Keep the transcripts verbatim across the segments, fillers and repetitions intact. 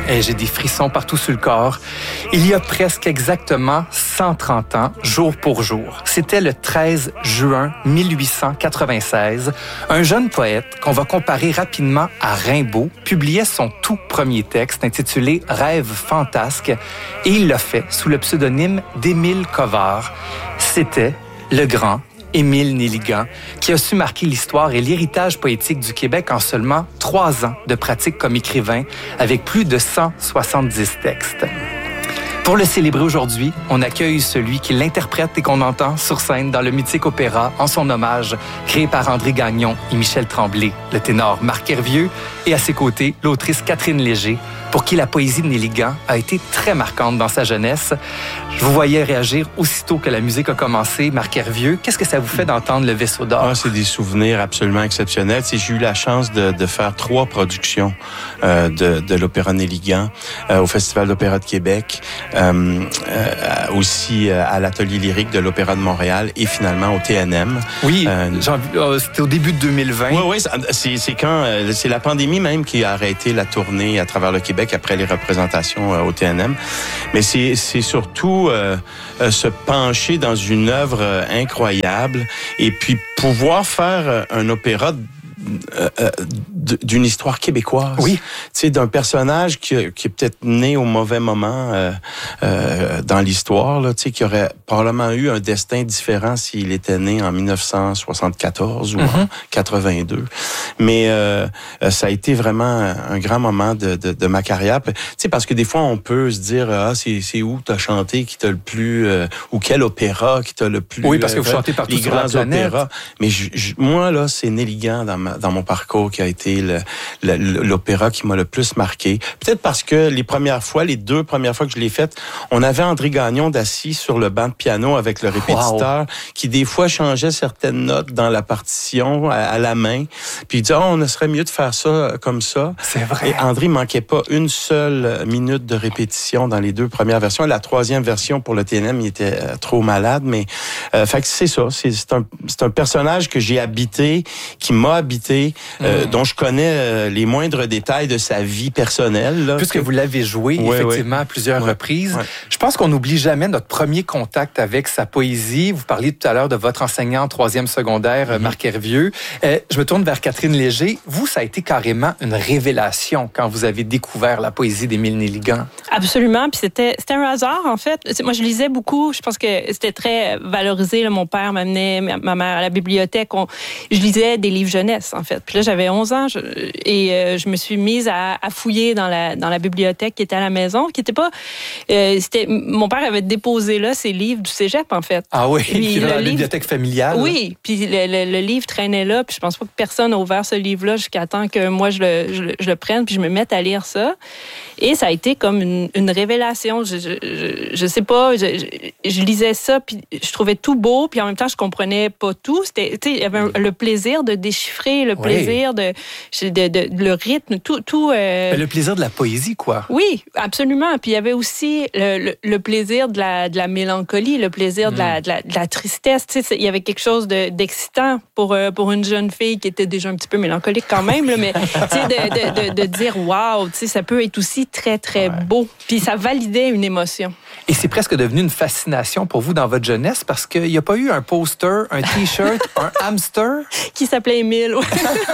Et j'ai des frissons partout sur le corps. Il y a presque exactement cent trente ans, jour pour jour. C'était le treize juin mille huit cent quatre-vingt-seize. Un jeune poète, qu'on va comparer rapidement à Rimbaud, publiait son tout premier texte intitulé « Rêve fantasque » et il l'a fait sous le pseudonyme d'Émile Covard. C'était le grand Émile Nelligan, qui a su marquer l'histoire et l'héritage poétique du Québec en seulement trois ans de pratique comme écrivain, avec plus de cent soixante-dix textes. Pour le célébrer aujourd'hui, on accueille celui qui l'interprète et qu'on entend sur scène dans le mythique opéra en son hommage, créé par André Gagnon et Michel Tremblay, le ténor Marc Hervieux, et à ses côtés, l'autrice Catherine Léger, pour qui la poésie de Nelligan a été très marquante dans sa jeunesse. Je vous voyais réagir aussitôt que la musique a commencé. Marc Hervieux, qu'est-ce que ça vous fait d'entendre Le Vaisseau d'or? Ah, c'est des souvenirs absolument exceptionnels. C'est, j'ai eu la chance de, de faire trois productions euh, de, de l'opéra Nelligan euh, au Festival d'opéra de Québec, euh, euh, aussi euh, à l'Atelier lyrique de l'Opéra de Montréal et finalement au T N M. Oui, euh, euh, c'était au début de deux mille vingt. Oui, oui, c'est, c'est quand euh, c'est la pandémie même qui a arrêté la tournée à travers le Québec après les représentations euh, au T N M. Mais c'est, c'est surtout euh, euh, se pencher dans une œuvre euh, incroyable et puis pouvoir faire euh, un opéra Euh, euh, d'une histoire québécoise. Oui. Tu sais, d'un personnage qui, qui est peut-être né au mauvais moment euh, euh, dans l'histoire, là, tu sais, qui aurait probablement eu un destin différent s'il était né en dix-neuf cent soixante-quatorze ou mm-hmm. en quatre-vingt-deux. Mais euh, ça a été vraiment un grand moment de, de, de ma carrière. Tu sais, parce que des fois, on peut se dire, ah, c'est, c'est où t'as chanté qui t'a le plus, euh, ou quel opéra qui t'a le plus... Oui, parce que vous euh, chantez partout les sur grands la planète. Opéras. Mais je, je, moi, là, c'est Nelligan dans ma dans mon parcours qui a été le, le, l'opéra qui m'a le plus marqué. Peut-être parce que les premières fois, les deux premières fois que je l'ai faite, on avait André Gagnon d'assis sur le banc de piano avec le répétiteur, wow. qui des fois changeait certaines notes dans la partition à, à la main. Puis il disait, oh, on serait mieux de faire ça comme ça. C'est vrai. Et André manquait pas une seule minute de répétition dans les deux premières versions. La troisième version pour le T N M, il était euh, trop malade, mais euh, fait que c'est ça. C'est, c'est, un, c'est un personnage que j'ai habité, qui m'a habité, Euh, mmh. dont je connais euh, les moindres détails de sa vie personnelle. Là. Puisque vous l'avez joué, ouais, effectivement, ouais. à plusieurs ouais. reprises. Ouais. Je pense qu'on n'oublie jamais notre premier contact avec sa poésie. Vous parliez tout à l'heure de votre enseignant en troisième secondaire, mmh. Marc Hervieux. Euh, je me tourne vers Catherine Léger. Vous, ça a été carrément une révélation quand vous avez découvert la poésie d'Émile Nelligan. Absolument. Puis c'était, c'était un hasard, en fait. Moi, je lisais beaucoup. Je pense que c'était très valorisé. Là. Mon père m'amenait, ma mère à la bibliothèque. On, je lisais des livres jeunesse, en fait. Puis là, j'avais onze ans je, et euh, je me suis mise à, à fouiller dans la, dans la bibliothèque qui était à la maison, qui était pas... Euh, c'était, mon père avait déposé là ses livres du cégep, en fait. Ah oui, puis qui est dans la livre, bibliothèque familiale. Oui, puis le, le, le livre traînait là, puis je pense pas que personne n'a ouvert ce livre-là jusqu'à temps que moi, je le, je, je le prenne, puis je me mette à lire ça. Et ça a été comme une, une révélation. Je, je, je, je sais pas, je, je, je lisais ça, puis je trouvais tout beau, puis en même temps, je comprenais pas tout. C'était, tu sais, il y avait un, le plaisir de déchiffrer, le plaisir oui. de, de, de, de le rythme, tout. tout euh... Le plaisir de la poésie, quoi. Oui, absolument. Puis il y avait aussi le, le, le plaisir de la, de la mélancolie, le plaisir mm. de, la, de, la, de la tristesse. Tu sais, il y avait quelque chose de, d'excitant pour, pour une jeune fille qui était déjà un petit peu mélancolique quand même, là, mais tu sais, de, de, de, de dire waouh, tu sais, ça peut être aussi très, très ouais. beau. Puis ça validait une émotion. Et c'est presque devenu une fascination pour vous dans votre jeunesse parce qu'il n'y a pas eu un poster, un T-shirt, un hamster? Qui s'appelait Émile. Oui,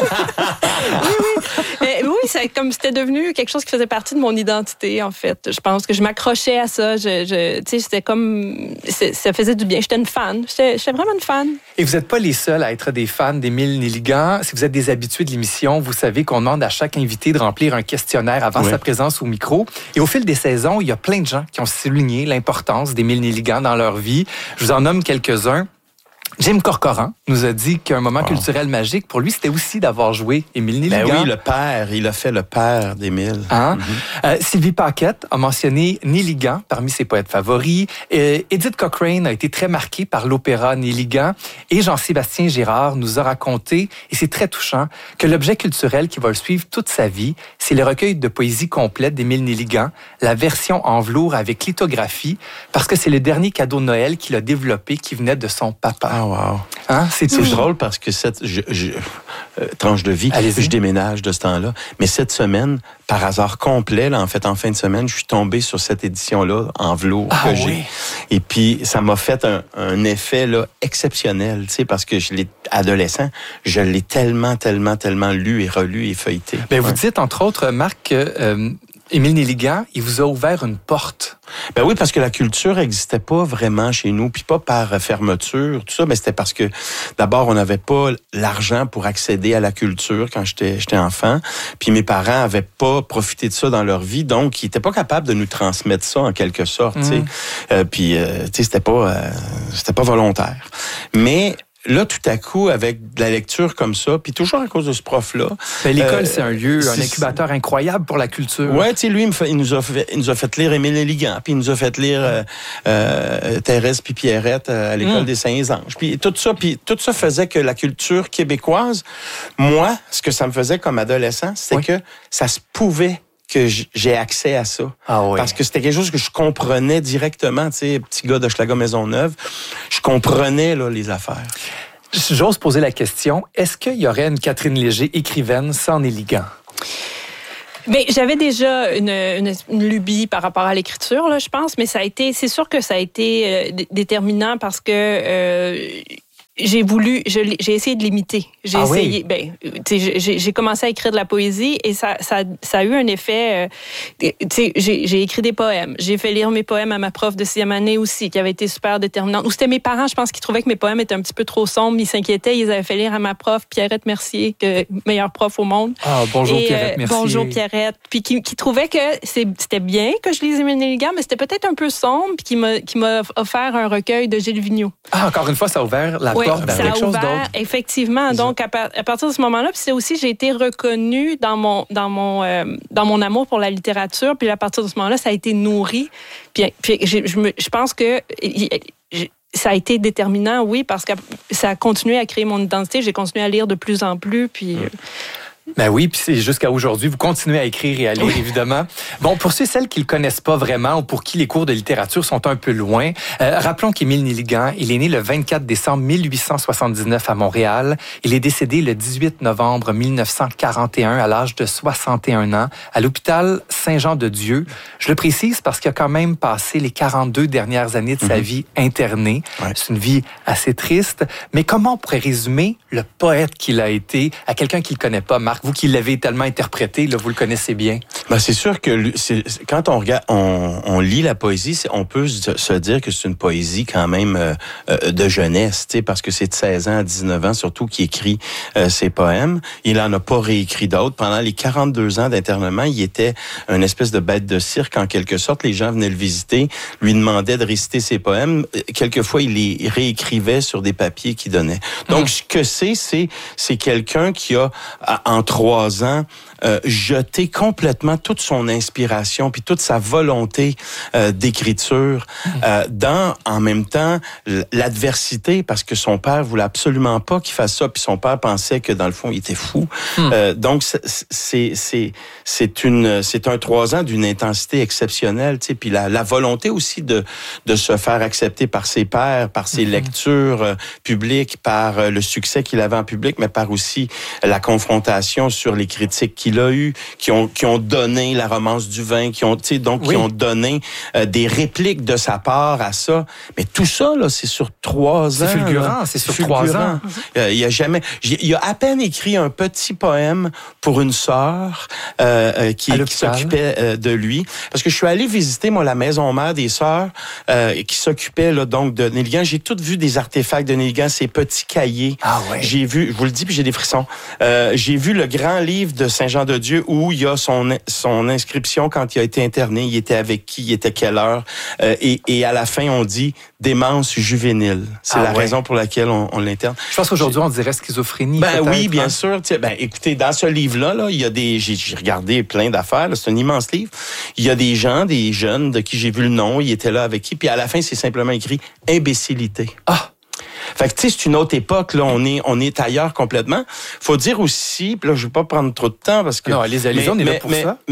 oui. oui. Mais oui, c'est comme c'était devenu quelque chose qui faisait partie de mon identité, en fait. Je pense que je m'accrochais à ça. Je, je, tu sais, c'était comme... C'est, ça faisait du bien. J'étais une fan. J'étais, j'étais vraiment une fan. Et vous n'êtes pas les seuls à être des fans d'Émile Nelligan. Si vous êtes des habitués de l'émission, vous savez qu'on demande à chaque invité de remplir un questionnaire avant oui. sa présence au micro. Et au fil des saisons, il y a plein de gens qui ont souligné l'importance d'Émile Nelligan dans leur vie. Je vous en nomme quelques-uns. Jim Corcoran nous a dit qu'un moment wow. culturel magique, pour lui, c'était aussi d'avoir joué Émile Nelligan. Ben oui, le père. Il a fait le père d'Émile. Hein? Mm-hmm. Euh, Sylvie Paquette a mentionné Nelligan parmi ses poètes favoris. Euh, Edith Cochrane a été très marquée par l'opéra Nelligan. Et Jean-Sébastien Girard nous a raconté, et c'est très touchant, que l'objet culturel qui va le suivre toute sa vie, c'est le recueil de poésie complète d'Émile Nelligan, la version en velours avec lithographie, parce que c'est le dernier cadeau de Noël qu'il a développé qui venait de son papa. Ah Ah, wow. Hein? C'est C'est tout. drôle parce que cette je, je, euh, tranche de vie, Allez-y. je déménage de ce temps-là. Mais cette semaine, par hasard complet, là, en fait, en fin de semaine, je suis tombé sur cette édition-là en velours Ah, que j'ai. oui. Et puis, ça m'a fait un, un effet là, exceptionnel, tu sais, parce que je l'ai adolescent, je l'ai tellement, tellement, tellement lu et relu et feuilleté. Ben, vous Ouais. dites, entre autres, Marc, que euh, Émile Nelligan, il vous a ouvert une porte. Ben oui, parce que la culture n'existait pas vraiment chez nous, puis pas par fermeture, tout ça, mais c'était parce que d'abord, on n'avait pas l'argent pour accéder à la culture quand j'étais j'étais enfant, puis mes parents avaient pas profité de ça dans leur vie, donc ils étaient pas capables de nous transmettre ça en quelque sorte, tu sais. Mm. Euh, puis euh, tu sais, c'était pas euh, c'était pas volontaire. Mais là, tout à coup, avec de la lecture comme ça, puis toujours à cause de ce prof-là. Ben, l'école, euh, c'est un lieu, un c'est- incubateur incroyable pour la culture. Ouais, tu sais, lui, il, me fait- il nous a fait, il nous a fait lire Émile Nelligan, puis il nous a fait lire euh, euh, Thérèse puis Pierrette euh, à l'école Mm. des Saints-Anges. Puis tout ça, puis tout ça faisait que la culture québécoise, moi, ce que ça me faisait comme adolescent, c'est Oui. que ça se pouvait que j- j'ai accès à ça. Ah oui. Parce que c'était quelque chose que je comprenais directement, tu sais, petit gars de Hochelaga Maisonneuve, je comprenais là les affaires. J'ose poser la question, est-ce qu'il y aurait une Catherine Léger écrivaine sans Nelligan? Mais j'avais déjà une, une, une lubie par rapport à l'écriture, là, je pense, mais ça a été, c'est sûr que ça a été euh, d- déterminant parce que euh, j'ai voulu, je l'ai- j'ai essayé de l'imiter. J'ai Ah essayé, oui? ben, tu sais, j'ai, j'ai commencé à écrire de la poésie et ça, ça, ça a eu un effet. Euh, tu sais, j'ai, j'ai écrit des poèmes. J'ai fait lire mes poèmes à ma prof de sixième année aussi, qui avait été super déterminante. Ou c'était mes parents, je pense, qui trouvaient que mes poèmes étaient un petit peu trop sombres. Ils s'inquiétaient. Ils avaient fait lire à ma prof, Pierrette Mercier, que meilleure prof au monde. Ah, bonjour Et, Pierrette, euh, merci. Bonjour Pierrette. Puis qui, qui trouvait que c'est- c'était bien que je lisais Émile Nelligan, mais c'était peut-être un peu sombre, puis qui m'a, qui m'a offert un recueil de Gilles Vigneault. Ah, encore une fois, ça a ouvert la Oui, porte vers ça quelque a chose ouvert, d'autre. effectivement. Donc, à, par- à partir de ce moment-là, puis c'est aussi, j'ai été reconnue dans mon, dans mon, euh, dans mon amour pour la littérature. Puis à partir de ce moment-là, ça a été nourri. Puis, puis j'ai- je, me, je pense que il- il- ça a été déterminant, oui, parce que ça a continué à créer mon identité. J'ai continué à lire de plus en plus. Puis, euh, Ben oui, puis c'est jusqu'à aujourd'hui. Vous continuez à écrire et à lire, évidemment. Bon, pour ceux et celles qui le connaissent pas vraiment ou pour qui les cours de littérature sont un peu loin, euh, rappelons qu'Émile Nelligan, il est né le vingt-quatre décembre mille huit cent soixante-dix-neuf à Montréal. Il est décédé le dix-huit novembre mille neuf cent quarante et un à l'âge de soixante et un ans à l'hôpital Saint-Jean-de-Dieu. Je le précise parce qu'il a quand même passé les quarante-deux dernières années de sa Mhm. vie interné. Ouais. C'est une vie assez triste. Mais comment on pourrait résumer le poète qu'il a été à quelqu'un qui le connaît pas, Marc? Vous qui l'avez tellement interprété, là, vous le connaissez bien. Ben, c'est sûr que lui- c'est, c'est- quand on regarde, on, on lit la poésie, c'est- on peut se, se dire que c'est une poésie quand même euh, euh, de jeunesse, tu sais, parce que c'est de seize ans à dix-neuf ans surtout qu'il écrit euh, ses poèmes. Il en a pas réécrit d'autres. Pendant les quarante-deux ans d'internement, il était une espèce de bête de cirque en quelque sorte. Les gens venaient le visiter, lui demandaient de réciter ses poèmes. Quelquefois, il les réécrivait sur des papiers qu'il donnait. Donc, Mmh. ce que c'est, c'est c'est quelqu'un qui a, en trois ans, euh, jeté complètement toute son inspiration puis toute sa volonté euh, d'écriture euh, dans, en même temps, l'adversité, parce que son père voulait absolument pas qu'il fasse ça, puis son père pensait que, dans le fond, il était fou. Mm. Euh, donc, c'est c'est c'est c'est une c'est un trois ans d'une intensité exceptionnelle, tu sais, puis la, la volonté aussi de de se faire accepter par ses pairs, par ses Mm-hmm. lectures euh, publiques, par euh, le succès qu'il avait en public, mais par aussi la confrontation sur les critiques qu'il a eues, qui ont qui ont donné la romance du vin, qui ont, tu sais, donc Oui. qui ont donné euh, des répliques de sa part à ça. Mais tout ça là, c'est sur trois ans. C'est fulgurant, là. c'est sur trois ans. Euh, il a jamais, il a à peine écrit un petit poème pour une sœur euh, euh, qui, À qui l'hôpital. s'occupait euh, de lui. Parce que je suis allé visiter moi la maison mère des sœurs euh, qui s'occupait là donc de Nelligan. J'ai tout vu des artefacts de Nelligan, ses petits cahiers. Ah ouais. J'ai vu, je vous le dis, puis j'ai des frissons. Euh, j'ai vu le grand livre de Saint-Jean-de-Dieu où il y a son son inscription quand il a été interné, il était avec qui, il était quelle heure, euh, et, et à la fin on dit démence juvénile. C'est Ah la ouais. raison pour laquelle on, on l'interne. Je pense qu'aujourd'hui, on dirait schizophrénie. Ben peut-être, oui, bien hein? sûr. Tu sais, ben écoutez, dans ce livre-là, là, il y a des, j'ai, j'ai regardé plein d'affaires. là, C'est un immense livre. Il y a des gens, des jeunes de qui j'ai vu le nom. Ils étaient là avec qui. Puis à la fin, c'est simplement écrit imbécilité. Ah! Fait que tu sais, c'est une autre époque. Là, on est, on est ailleurs complètement. Faut dire aussi, puis là, je vais pas prendre trop de temps parce que. Non, allez-y, allez-y, mais- on est là mais- pour mais- ça. Mais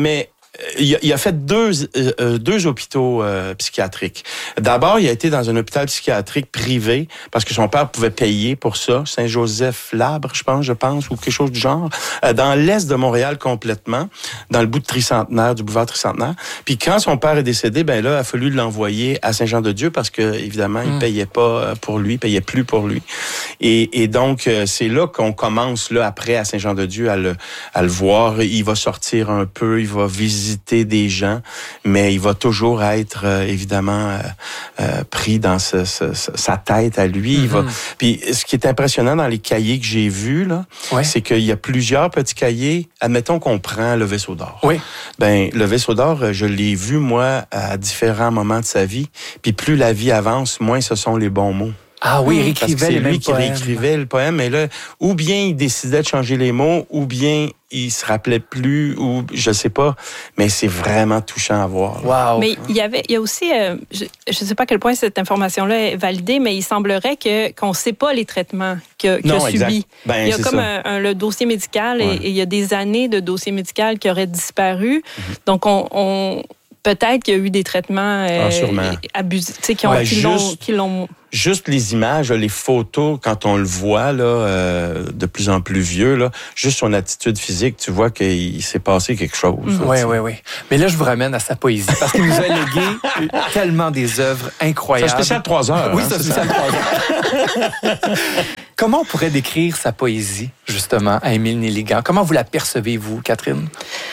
il a, il a fait deux, euh, deux hôpitaux euh, psychiatriques. D'abord, il a été dans un hôpital psychiatrique privé parce que son père pouvait payer pour ça, Saint-Joseph-Labre, je pense, je pense, ou quelque chose du genre, euh, dans l'est de Montréal complètement, dans le bout de Tricentenaire, du boulevard Tricentenaire. Puis quand son père est décédé, ben là, il a fallu l'envoyer à Saint-Jean-de-Dieu parce que évidemment, il payait pas pour lui, il payait plus pour lui. Et, et donc, c'est là qu'on commence là après à Saint-Jean-de-Dieu à le, à le voir. Il va sortir un peu, il va visiter des gens, mais il va toujours être euh, évidemment euh, euh, pris dans ce, ce, ce, sa tête à lui. Mm-hmm. Il va. Puis ce qui est impressionnant dans les cahiers que j'ai vus là, ouais. c'est qu'il y a plusieurs petits cahiers. Admettons qu'on prend le Vaisseau d'or. Oui. Ben le Vaisseau d'or, je l'ai vu moi à différents moments de sa vie. Puis plus la vie avance, moins ce sont les bons mots. Ah oui, il réécrivait les mêmes C'est lui qui réécrivait le poème, mais là, ou bien il décidait de changer les mots, ou bien il se rappelait plus, ou je sais pas, mais c'est vraiment touchant à voir. Wow. Mais il y avait, il y a aussi, euh, je ne sais pas à quel point cette information-là est validée, mais il semblerait que qu'on ne sait pas les traitements qu'il a, qu'il a subis. Ben, il y a comme un, un, le dossier médical, ouais. et, et il y a des années de dossier médical qui auraient disparu. Mm-hmm. Donc on, on peut-être qu'il y a eu des traitements euh, ah, abusifs, qui, ont, ouais, qui, juste... l'ont, qui l'ont Juste les images, les photos, quand on le voit là, euh, de plus en plus vieux, là, juste son attitude physique, tu vois qu'il s'est passé quelque chose. Oui, oui, oui. Mais là, je vous ramène à sa poésie, parce qu'il nous a légué tellement des œuvres incroyables. C'est un spécial trois heures. Oui, hein, c'est un spécial trois heures. Comment on pourrait décrire sa poésie, justement, à Émile Nelligan? Comment vous la percevez, vous, Catherine?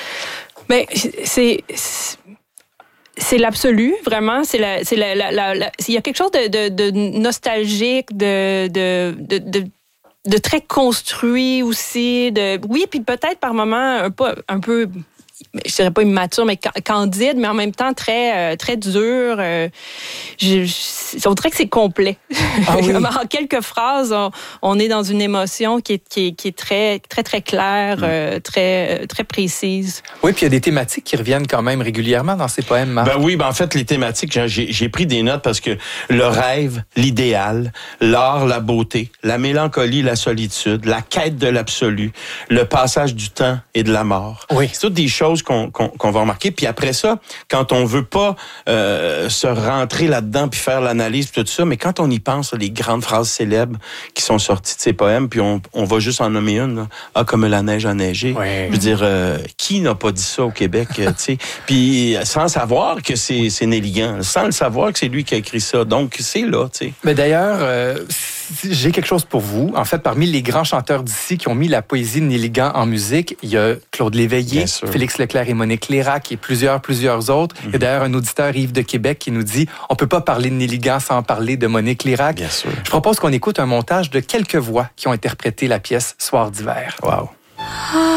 Bien, c'est... c'est... C'est l'absolu, vraiment. C'est la, c'est la, la, la, la, il y a quelque chose de, de, de nostalgique, de, de, de, de, de très construit aussi. De, oui, puis peut-être par moments un peu, un peu, je dirais pas immature, mais candide, mais en même temps très, très dur. Je, je, on dirait que c'est complet. Ah oui. En quelques phrases, on, on est dans une émotion qui est, qui est, qui est très, très, très claire, mm. euh, très, très précise. Oui, puis il y a des thématiques qui reviennent quand même régulièrement dans ces poèmes, Marc. Ben oui, ben en fait, les thématiques, j'ai, j'ai pris des notes parce que le rêve, l'idéal, l'art, la beauté, la mélancolie, la solitude, la quête de l'absolu, le passage du temps et de la mort. Oui. C'est toutes des choses qu'on, qu'on, qu'on va remarquer. Puis après ça, quand on veut pas euh, se rentrer là-dedans puis faire l'analyse tout ça, mais quand on y pense, les grandes phrases célèbres qui sont sorties de ces poèmes, puis on, on va juste en nommer une, là. Ah, comme la neige a neigé. Oui. Je veux dire, euh, qui n'a pas dit ça au Québec, tu sais? Puis sans savoir que c'est, c'est Nelligan, sans le savoir que c'est lui qui a écrit ça. Donc, c'est là, tu sais. Mais d'ailleurs, euh, j'ai quelque chose pour vous. En fait, parmi les grands chanteurs d'ici qui ont mis la poésie de Nelligan en musique, il y a Claude Léveillé, Félix Leclerc et Monique Lérac et plusieurs, plusieurs autres. Mm-hmm. Il y a d'ailleurs un auditeur, Yves de Québec, qui nous dit « On peut pas parler de Nelligan sans parler de Monique Lérac ». Bien sûr. Je propose qu'on écoute un montage de quelques voix qui ont interprété la pièce « Soir d'hiver ». Wow.